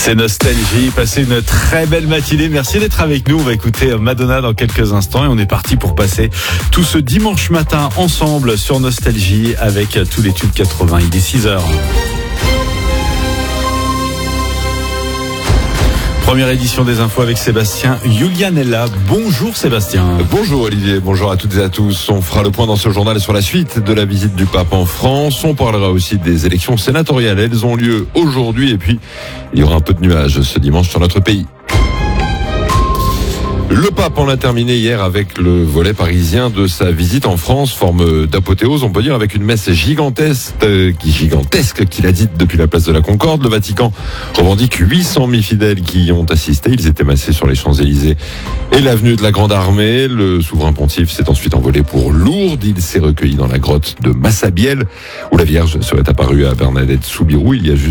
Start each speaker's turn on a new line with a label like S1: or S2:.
S1: C'est Nostalgie, passez une très belle matinée, merci d'être avec nous, on va écouter Madonna dans quelques instants et on est parti pour passer tout ce dimanche matin ensemble sur Nostalgie avec tous les tubes 80, il est 6h. Première édition des infos avec Sébastien Julianella. Bonjour Sébastien.
S2: Bonjour Olivier, bonjour à toutes et à tous. On fera le point dans ce journal sur la suite de la visite du pape en France. On parlera aussi des élections sénatoriales. Elles ont lieu aujourd'hui et puis il y aura un peu de nuages ce dimanche sur notre pays. Le pape en a terminé hier avec le volet parisien de sa visite en France, forme d'apothéose, on peut dire, avec une messe gigantesque qu'il a dite depuis la place de la Concorde. Le Vatican revendique 800 000 fidèles qui y ont assisté. Ils étaient massés sur les Champs-Élysées et l'avenue de la Grande Armée. Le souverain pontife s'est ensuite envolé pour Lourdes. Il s'est recueilli dans la grotte de Massabielle, où la Vierge serait apparue à Bernadette Soubirous il y a juste